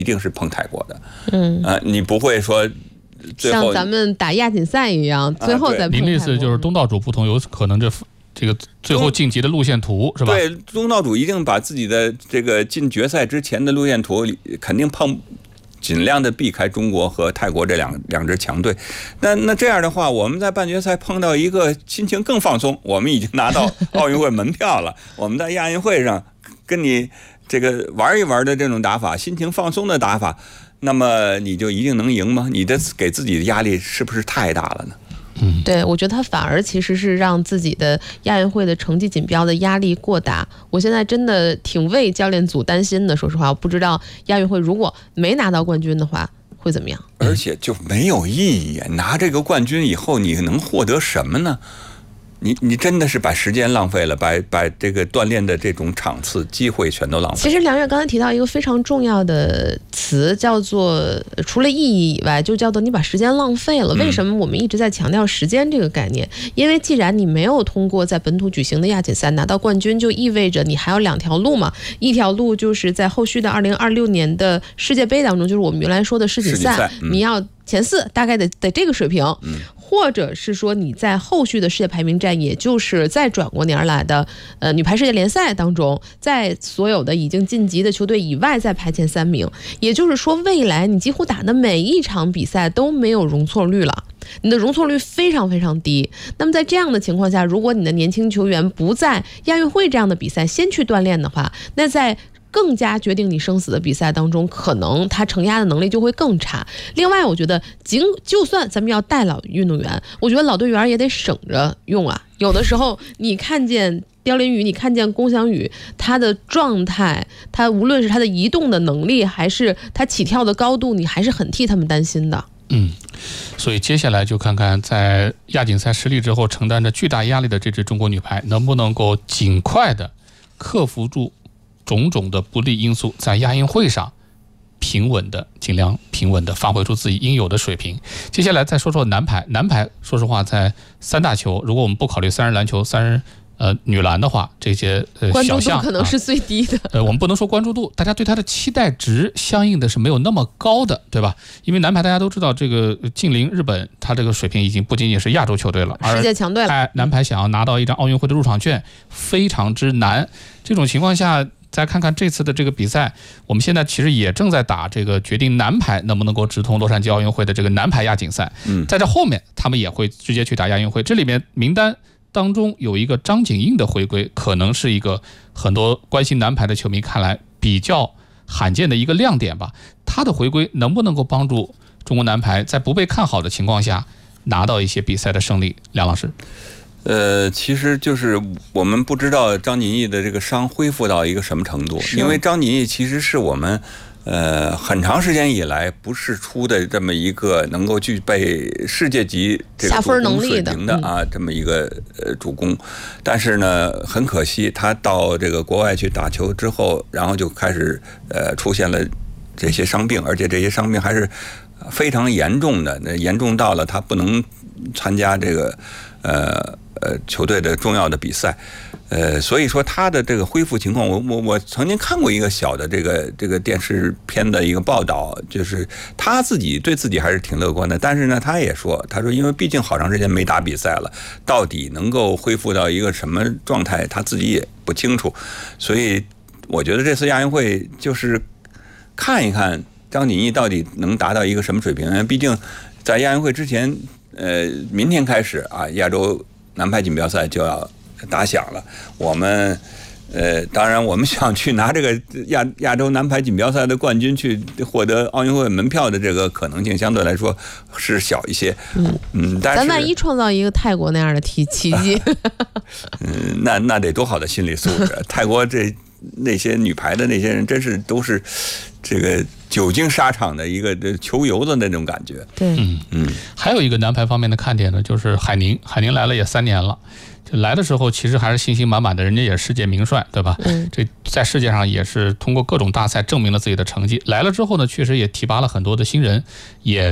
一定是碰泰国的。你不会说最后像咱们打亚锦赛一样，最后再碰泰国。 您的意思就是东道主不同，有可能这个最后晋级的路线图是吧？ 对，东道主一定把自己的这个进决赛之前的路线图肯定尽量的避开中国和泰国这两支强队。那这样的话，我们在半决赛碰到一个心情更放松，我们已经拿到奥运会门票了，我们在亚运会上跟你这个玩一玩的这种打法，心情放松的打法，那么你就一定能赢吗？你的给自己的压力是不是太大了呢？ 对，我觉得他反而其实是让自己的亚运会的成绩锦标的压力过大。我现在真的挺为教练组担心的，说实话，我不知道亚运会如果没拿到冠军的话会怎么样。 而且就没有意义，拿这个冠军以后你能获得什么呢？你真的是把时间浪费了，把这个锻炼的这种场次机会全都浪费了。 其实梁月刚才提到一个非常重要的词，叫做除了意义以外，就叫做你把时间浪费了。为什么我们一直在强调时间这个概念？因为既然你没有通过在本土举行的亚锦赛拿到冠军，就意味着你还有2条路嘛。一条路就是在后续的2026年的世界杯当中，就是我们原来说的世锦赛，你要前4大概的这个水平，或者是说你在后续的世界排名战，也就是再转过年来的女排世界联赛当中，在所有的已经晋级的球队以外再排前3名，也就是说未来你几乎打的每一场比赛都没有容错率了，你的容错率非常非常低。那么在这样的情况下，如果你的年轻球员不在亚运会这样的比赛先去锻炼的话，那在更加决定你生死的比赛当中，可能他承压的能力就会更差。另外我觉得就算咱们要带老运动员，我觉得老队员也得省着用啊。有的时候你看见刁琳宇，你看见龚翔宇，他的状态，他无论是他的移动的能力还是他起跳的高度，你还是很替他们担心的。 所以接下来就看看在亚锦赛失利之后承担着巨大压力的这支中国女排能不能够尽快的克服住种种的不利因素，在亚运会上尽量平稳的发挥出自己应有的水平。接下来再说说男排，说实话在3大球，如果我们不考虑3人篮球、3人女篮的话，这些关注度可能是最低的。 我们不能说关注度，大家对他的期待值相应的是没有那么高的，对吧？因为男排大家都知道，这个近邻日本，他这个水平已经不仅仅是亚洲球队了， 世界强队了。 男排想要拿到一张奥运会的入场券非常之难。这种情况下，再看看这次的这个比赛，我们现在其实也正在打这个决定男排能不能够直通洛杉矶奥运会的这个男排亚锦赛。在这后面他们也会直接去打亚运会。这里面名单当中有一个张景映的回归，可能是一个很多关心男排的球迷看来比较罕见的一个亮点吧。他的回归能不能够帮助中国男排在不被看好的情况下拿到一些比赛的胜利？梁老师。 其实就是我们不知道张景毅的这个伤恢复到一个什么程度，因为张景毅其实是我们很长时间以来不是出的这么一个能够具备世界级这个主攻水平的这么一个主攻，但是呢，很可惜他到这个国外去打球之后，然后就开始出现了这些伤病，而且这些伤病还是非常严重的，严重到了他不能参加这个球队的重要的比赛，所以说他的这个恢复情况，我曾经看过一个小的这个电视片的一个报道，就是他对自己还是挺乐观的，但是呢，他说因为毕竟好长时间没打比赛了，到底能够恢复到一个什么状态，他自己也不清楚，所以我觉得这次亚运会就是看一看张景毅到底能达到一个什么水平，毕竟在亚运会之前。明天开始亚洲男排锦标赛就要打响了。我们当然我们想去拿这个亚洲男排锦标赛的冠军，去获得奥运会门票的这个可能性相对来说是小一些。但是咱万一创造一个泰国那样的奇迹， 那得多好的心理素质！泰国那些女排的那些人，真是都是这个久经沙场的一个球游的那种感觉。 对， 还有一个男排方面的看点呢，就是海宁来了也3年了，就来的时候其实还是信心满满的，人家也是世界名帅，对吧？这在世界上也是通过各种大赛证明了自己的成绩。来了之后呢，确实也提拔了很多的新人，也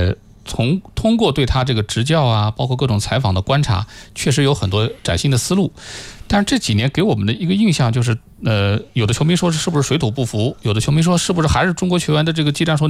通过对他这个执教啊，包括各种采访的观察，确实有很多崭新的思路。但是这几年给我们的一个印象就是，有的球迷说是不是水土不服，有的球迷说是不是还是中国球员的这个技战术